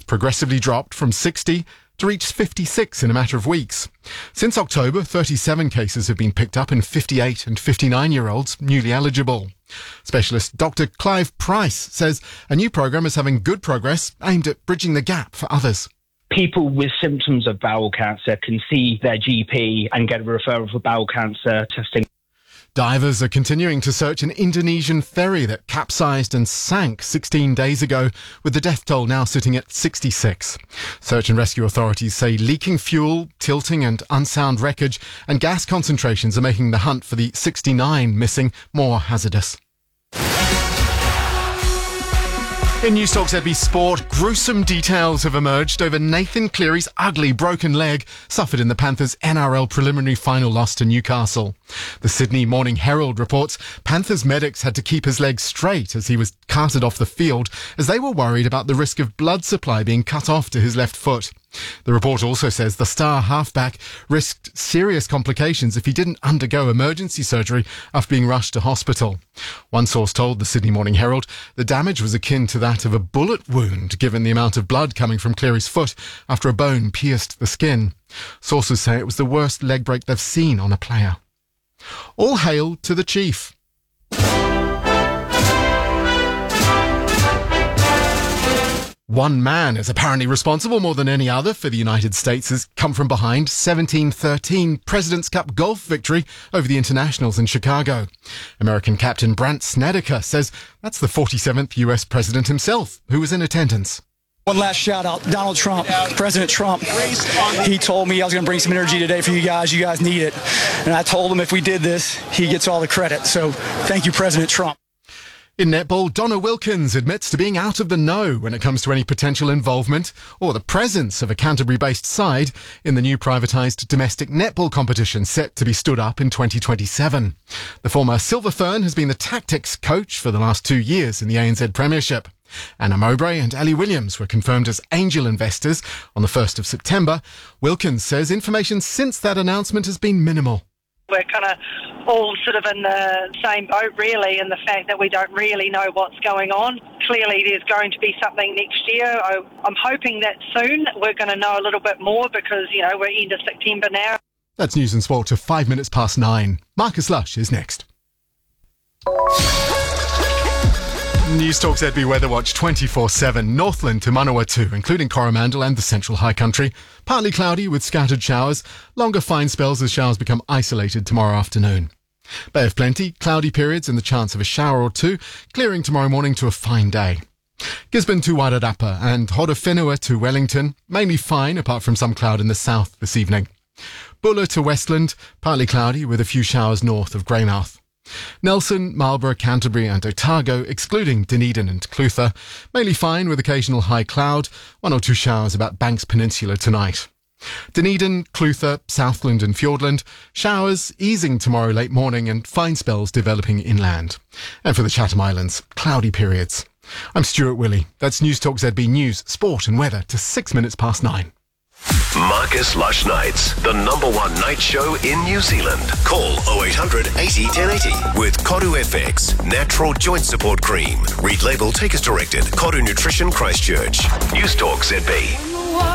progressively dropped from 60 to reach 56 in a matter of weeks. Since October, 37 cases have been picked up in 58 and 59-year-olds newly eligible. Specialist Dr. Clive Price says a new programme is having good progress aimed at bridging the gap for others. People with symptoms of bowel cancer can see their GP and get a referral for bowel cancer testing. Divers are continuing to search an Indonesian ferry that capsized and sank 16 days ago, with the death toll now sitting at 66. Search and rescue authorities say leaking fuel, tilting and unsound wreckage and gas concentrations are making the hunt for the 69 missing more hazardous. In News Talk ZB Sport, gruesome details have emerged over Nathan Cleary's ugly broken leg suffered in the Panthers' NRL preliminary final loss to Newcastle. The Sydney Morning Herald reports Panthers medics had to keep his leg straight as he was carted off the field, as they were worried about the risk of blood supply being cut off to his left foot. The report also says the star halfback risked serious complications if he didn't undergo emergency surgery after being rushed to hospital. One source told the Sydney Morning Herald the damage was akin to that of a bullet wound, given the amount of blood coming from Cleary's foot after a bone pierced the skin. Sources say it was the worst leg break they've seen on a player. All hail to the Chief. One man is apparently responsible more than any other for the United States' come-from-behind 17-13 President's Cup golf victory over the Internationals in Chicago. American captain Brandt Snedeker says that's the 47th US president himself who was in attendance. One last shout out, Donald Trump, President Trump. He told me I was going to bring some energy today for you guys. You guys need it. And I told him if we did this, he gets all the credit. So thank you, President Trump. In netball, Donna Wilkins admits to being out of the know when it comes to any potential involvement or the presence of a Canterbury-based side in the new privatised domestic netball competition set to be stood up in 2027. The former Silver Fern has been the tactics coach for the last 2 years in the ANZ Premiership. Anna Mowbray and Ellie Williams were confirmed as angel investors on the 1st of September. Wilkins says information since that announcement has been minimal. We're kind of all sort of in the same boat, really, in the fact that we don't really know what's going on. Clearly, there's going to be something next year. I'm hoping that soon we're going to know a little bit more because, we're end of September now. That's News and Sport to 5 minutes past 9. Marcus Lush is next. News Talk ZB Weather Watch 24/7. Northland to Manawatu, including Coromandel and the Central High Country. Partly cloudy with scattered showers. Longer fine spells as showers become isolated tomorrow afternoon. Bay of Plenty, cloudy periods and the chance of a shower or two. Clearing tomorrow morning to a fine day. Gisborne to Wairarapa and Hodowhenua to Wellington. Mainly fine apart from some cloud in the south this evening. Buller to Westland. Partly cloudy with a few showers north of Greymouth. Nelson, Marlborough, Canterbury and Otago, excluding Dunedin and Clutha. Mainly fine with occasional high cloud, 1 or 2 showers about Banks Peninsula tonight. Dunedin, Clutha, Southland and Fiordland. Showers easing tomorrow late morning and fine spells developing inland. And for the Chatham Islands, cloudy periods. I'm Stuart Willey. That's News Talk ZB News, Sport and Weather to 6 minutes past 9. Marcus Lush Nights, the #1 night show in New Zealand. Call 0800 80 1080 with Koru FX, natural joint support cream. Read label, take as directed. Koru Nutrition Christchurch. News Talk ZB.